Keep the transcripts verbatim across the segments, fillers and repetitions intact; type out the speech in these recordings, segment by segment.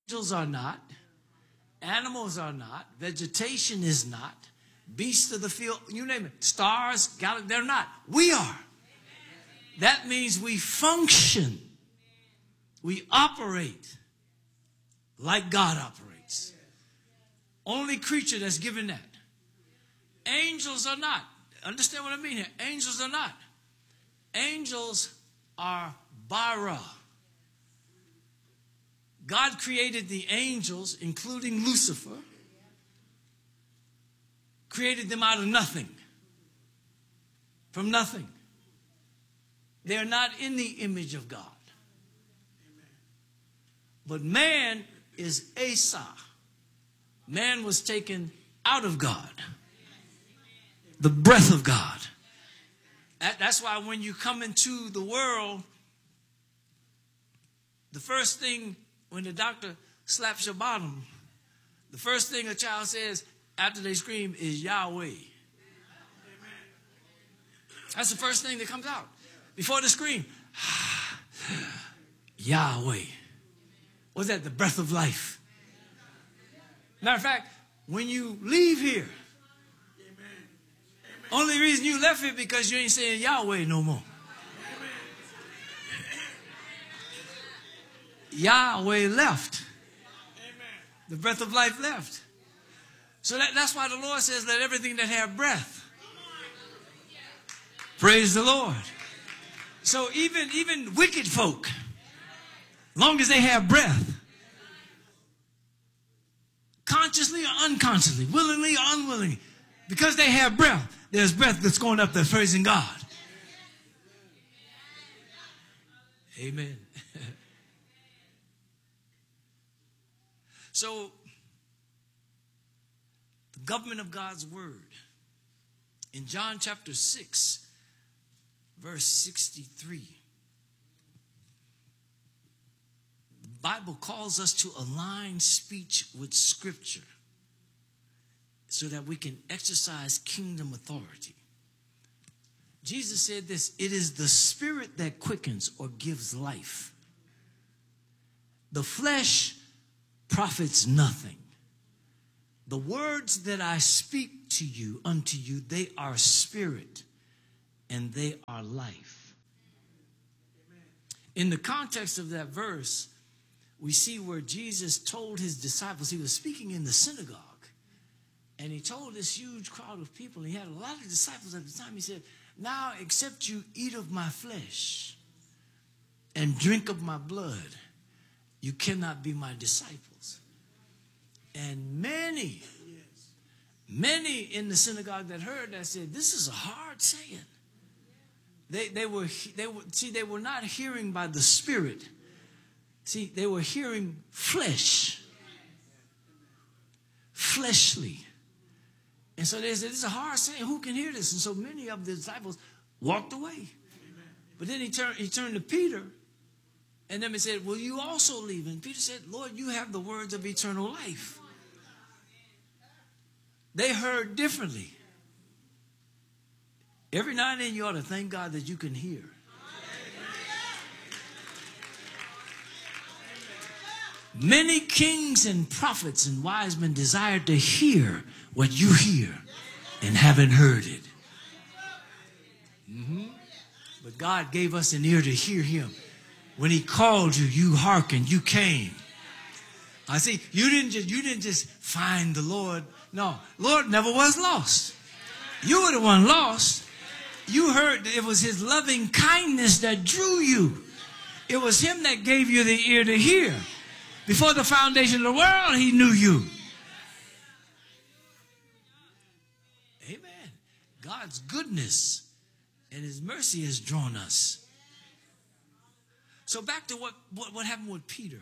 Angels are not. Animals are not. Vegetation is not. Beasts of the field, you name it. Stars, galaxies, they're not. We are. That means we function. We operate like God operates. Only creature that's given that. Angels are not. Understand what I mean here? Angels are not. Angels are bara. God created the angels, including Lucifer, created them out of nothing, from nothing. They are not in the image of God. But man is Asa. Man was taken out of God. The breath of God. That, that's why when you come into the world, the first thing, when the doctor slaps your bottom, the first thing a child says after they scream is Yahweh. That's the first thing that comes out. Before the scream, Yahweh. What's that? The breath of life. Matter of fact, when you leave here, only reason you left here because you ain't saying Yahweh no more. Yahweh left. The breath of life left. So that, that's why the Lord says, let everything that have breath praise the Lord. So even, even wicked folk, long as they have breath, consciously or unconsciously, willingly or unwillingly, because they have breath, there's breath that's going up there praising God. Amen. So, the government of God's word. In John chapter six, verse sixty-three, the Bible calls us to align speech with Scripture so that we can exercise kingdom authority. Jesus said this, it is the Spirit that quickens or gives life. The flesh profits nothing. The words that I speak to you, unto you, they are spirit and they are life. In the context of that verse, we see where Jesus told his disciples, he was speaking in the synagogue, and he told this huge crowd of people, he had a lot of disciples at the time, he said, now except you eat of my flesh and drink of my blood, you cannot be my disciples. And many, many in the synagogue that heard that said, this is a hard saying. They, they were, they were, see, they were not hearing by the Spirit. See, they were hearing flesh. Fleshly. And so they said, this is a hard saying. Who can hear this? And so many of the disciples walked away. But then he turned, he turned to Peter. And then he said, will you also leave? And Peter said, Lord, you have the words of eternal life. They heard differently. Every now and then you ought to thank God that you can hear. Many kings and prophets and wise men desired to hear what you hear and haven't heard it. Mm-hmm. But God gave us an ear to hear him. When he called you, you hearkened, you came. I see, you didn't just, you didn't just find the Lord. No, Lord never was lost. You were the one lost. You heard it was his loving kindness that drew you. It was him that gave you the ear to hear. Before the foundation of the world, he knew you. Amen. God's goodness and his mercy has drawn us. So back to what, what, what happened with Peter.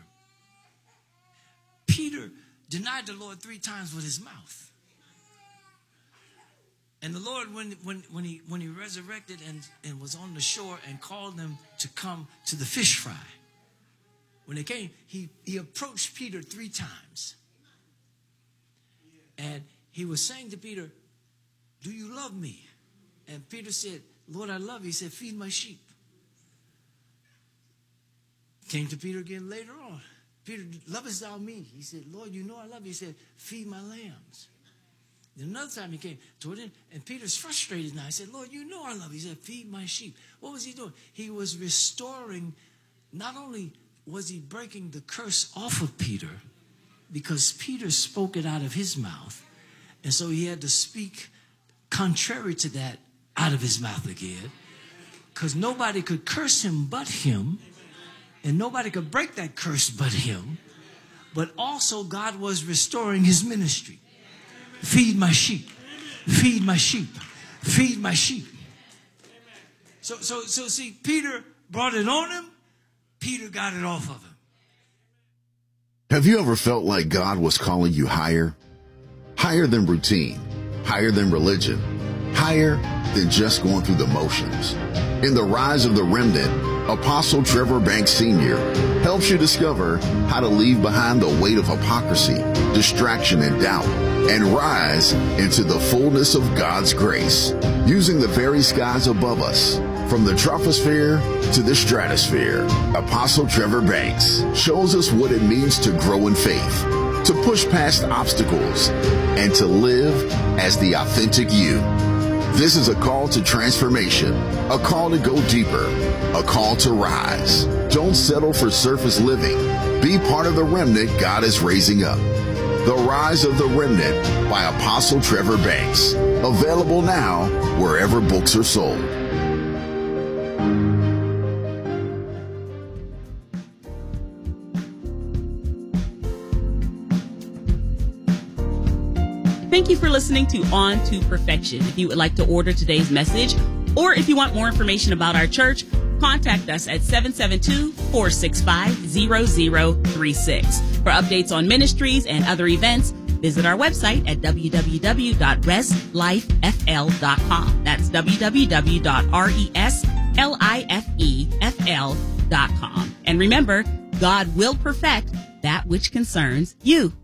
Peter denied the Lord three times with his mouth. And the Lord, when, when, when, he, when he resurrected and, and was on the shore and called them to come to the fish fry, when they came, he, he approached Peter three times. And he was saying to Peter, do you love me? And Peter said, Lord, I love you. He said, feed my sheep. Came to Peter again later on. Peter, lovest thou me? He said, Lord, you know I love you. He said, feed my lambs. Then another time he came toward him, and Peter's frustrated now. He said, Lord, you know I love you. He said, feed my sheep. What was he doing? He was restoring, not only was he breaking the curse off of Peter, because Peter spoke it out of his mouth, and so he had to speak contrary to that out of his mouth again, because nobody could curse him but him, and nobody could break that curse but him. But also God was restoring his ministry. Feed my sheep. Feed my sheep. Feed my sheep. So, so, so see, Peter brought it on him. Peter got it off of him. Have you ever felt like God was calling you higher? Higher than routine, higher than religion, higher than just going through the motions. In The Rise of the Remnant, Apostle Trevor Banks Senior helps you discover how to leave behind the weight of hypocrisy, distraction, and doubt, and rise into the fullness of God's grace, using the very skies above us. From the troposphere to the stratosphere, Apostle Trevor Banks shows us what it means to grow in faith, to push past obstacles, and to live as the authentic you. This is a call to transformation, a call to go deeper, a call to rise. Don't settle for surface living. Be part of the remnant God is raising up. The Rise of the Remnant by Apostle Trevor Banks. Available now wherever books are sold. Thank you for listening to On to Perfection. If you would like to order today's message, or if you want more information about our church, contact us at seven seven two, four six five, zero zero three six. For updates on ministries and other events, visit our website at w w w dot res life f l dot com. That's w w w dot res life f l dot com. And remember, God will perfect that which concerns you.